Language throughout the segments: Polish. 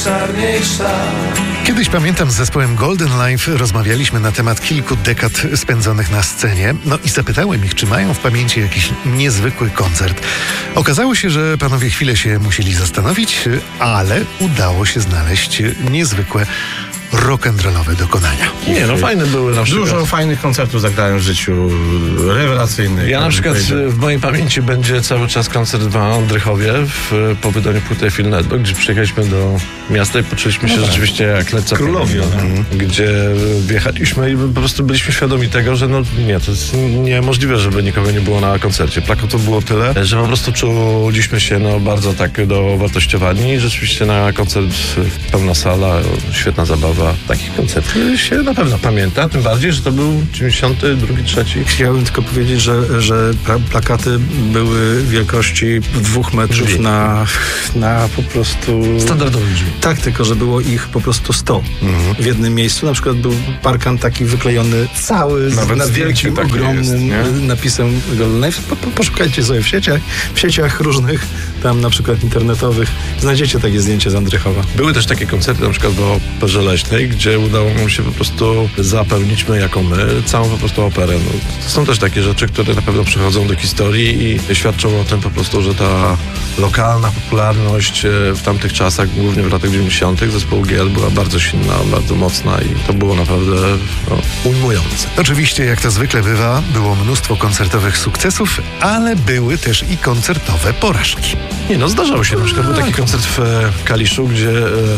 Kiedyś, pamiętam, z zespołem Golden Life rozmawialiśmy na temat kilku dekad spędzonych na scenie. No i zapytałem ich, czy mają w pamięci jakiś niezwykły koncert. Okazało się, że panowie chwilę się musieli zastanowić, ale udało się znaleźć niezwykłe rock'n'rollowe dokonania. Nie, no fajne były na przykład. Dużo fajnych koncertów zagrałem w życiu, rewelacyjnych. Ja na przykład w mojej pamięci będzie cały czas koncert w Andrychowie po wydaniu płyty Feel Network, gdzie przyjechaliśmy do miasta i poczuliśmy się rzeczywiście jak Led Zeppelin. Królowie, gdzie wjechaliśmy i po prostu byliśmy świadomi tego, że no nie, to jest niemożliwe, żeby nikogo nie było na koncercie. Plakatów było tyle, że po prostu czuliśmy się bardzo tak dowartościowani i rzeczywiście na koncert pełna sala, świetna zabawa. Takich koncertów się na pewno pamięta, tym bardziej, że to był 92, 3. Chciałbym tylko powiedzieć, że plakaty były wielkości 2 metrów na po prostu... Standardowych drzwi. Tak, tylko że było ich po prostu 100 w jednym miejscu. Na przykład był parkan taki wyklejony cały nawet z wielkim, ogromnym napisem Golden Life. Poszukajcie sobie w sieciach różnych, tam na przykład internetowych. Znajdziecie takie zdjęcie z Andrychowa. Były też takie koncerty, na przykład w Operze Leśnej, gdzie udało nam się po prostu zapełnić jako my całą po prostu operę. No, to są też takie rzeczy, które na pewno przychodzą do historii i świadczą o tym po prostu, że ta lokalna popularność w tamtych czasach, głównie w latach 90. zespołu GL była bardzo silna, bardzo mocna i to było naprawdę ujmujące. Oczywiście, jak to zwykle bywa, było mnóstwo koncertowych sukcesów, ale były też i koncertowe porażki. Nie, no zdarzało się. Na przykład był taki koncert w Kaliszu, gdzie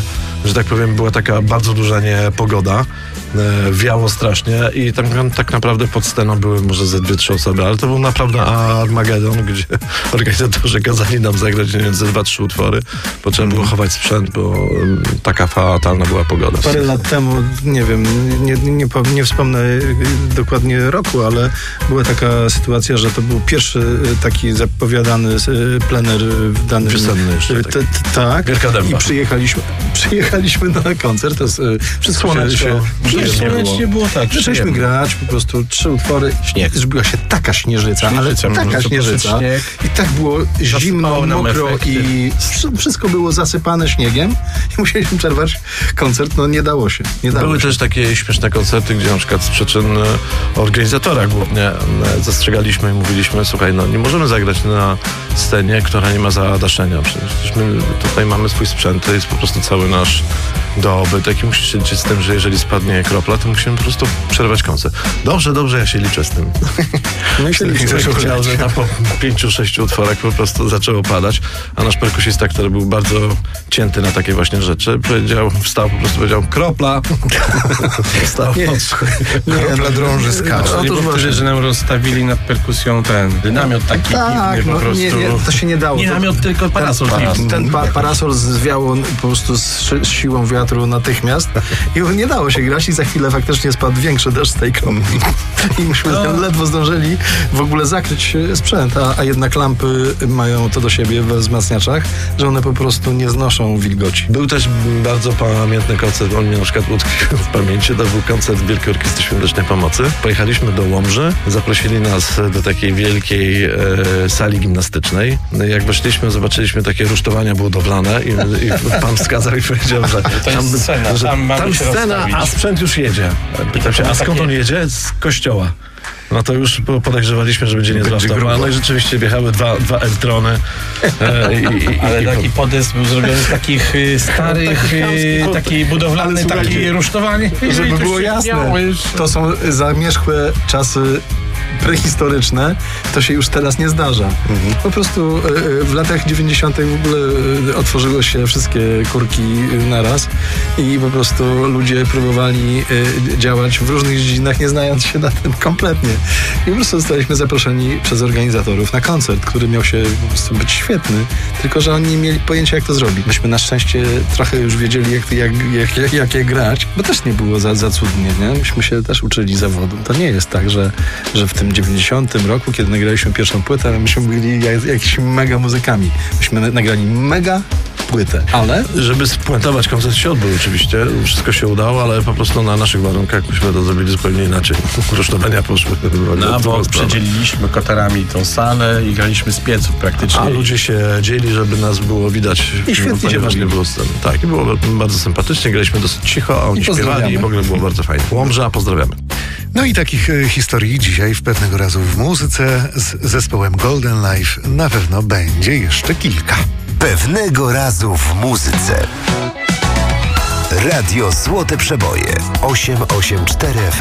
że tak powiem, była taka bardzo duża niepogoda, wiało strasznie i tam tak naprawdę pod sceną były może ze 2-3 osoby, ale to był naprawdę Armagedon, gdzie organizatorzy kazali nam zagrać, nie wiem, ze 2-3 utwory, bo trzeba było chować sprzęt, bo taka fatalna była pogoda. Parę lat temu, nie wiem, nie wspomnę dokładnie roku, ale była taka sytuacja, że to był pierwszy taki zapowiadany plener w danym... Wiosenny jeszcze. Tak. Wielka Dęba. I przyjechaliśmy na koncert, to jest przez słonecznie było tak. Zaczęliśmy grać, po prostu 3 utwory. Śnieg. Zrobiła się taka śnieżyca, ale taka śnieżyca. I tak było zimno, mokro i wszystko było zasypane śniegiem i musieliśmy przerwać koncert. No nie dało się. Były też takie śmieszne koncerty, gdzie na przykład z przyczyn organizatora głównie zastrzegaliśmy i mówiliśmy, słuchaj, no nie możemy zagrać na scenie, która nie ma zadaszenia. Przecież my tutaj mamy swój sprzęt, to jest po prostu cały nasz dobytek i musisz liczyć z tym, że jeżeli spadnie kropla, to musimy po prostu przerwać koncert. Dobrze, ja się liczę z tym. No i się liczę, że tam po 5-6 utworach po prostu zaczęło padać, a nasz perkusista, który był bardzo cięty na takie właśnie rzeczy, wstał, po prostu powiedział, kropla. Wstał. Nie, dla drąży skacze. Otóż może, że nam rozstawili nad perkusją ten namiot taki piwny po prostu. Nie, to się nie dało. Nie namiot, tylko parasol. Ten parasol zwiał po prostu z siłą wiatru natychmiast i nie dało się grać i za chwilę faktycznie spadł większy deszcz z tej kropli. I myśmy ledwo zdążyli w ogóle zakryć sprzęt, a jednak lampy mają to do siebie we wzmacniaczach, że one po prostu nie znoszą wilgoci. Był też bardzo pamiętny koncert, on mnie na przykład utkwił w pamięci, to był koncert Wielkiej Orkiestry Świątecznej Pomocy. Pojechaliśmy do Łomży, zaprosili nas do takiej wielkiej sali gimnastycznej. Jak weszliśmy, zobaczyliśmy takie rusztowania budowlane i pan wskazał i powiedział, że tam scena, a sprzęt już jedzie. Pytam się, a skąd on jedzie? Z kościoła. No to już podejrzewaliśmy, że będzie niezrasztowane. No i rzeczywiście wjechały dwa Eltrony. Ale taki podest był zrobiony z takich starych, taki budowlany, taki rusztowanie. Żeby było jasne, to są zamierzchłe czasy prehistoryczne, to się już teraz nie zdarza. Po prostu w latach 90. w ogóle otworzyły się wszystkie kurki naraz i po prostu ludzie próbowali działać w różnych dziedzinach, nie znając się na tym kompletnie. I po prostu zostaliśmy zaproszeni przez organizatorów na koncert, który miał się po prostu być świetny, tylko że oni nie mieli pojęcia, jak to zrobić. Myśmy na szczęście trochę już wiedzieli, jak je grać, bo też nie było za cudnie, nie? Myśmy się też uczyli zawodu. To nie jest tak, że w tym 90 roku, kiedy nagraliśmy pierwszą płytę, myśmy byli jakimiś mega muzykami. Myśmy nagrali mega płytę. Ale? Żeby spuentować koncert się odbył oczywiście. Wszystko się udało, ale po prostu na naszych warunkach myśmy to zrobili zupełnie inaczej. Rusztowania poszły. No, bo przedzieliliśmy kotarami tą salę i graliśmy z pieców praktycznie. A ludzie się dzieli, żeby nas było widać. I świetnie się nie było sceny. Tak, i było bardzo sympatycznie. Graliśmy dosyć cicho, a oni śpiewali i w ogóle było bardzo fajnie. Łomża, pozdrawiamy. No i takich historii dzisiaj w Pewnego Razu w muzyce z zespołem Golden Life na pewno będzie jeszcze kilka. Pewnego Razu w muzyce. Radio Złote Przeboje 884 FM.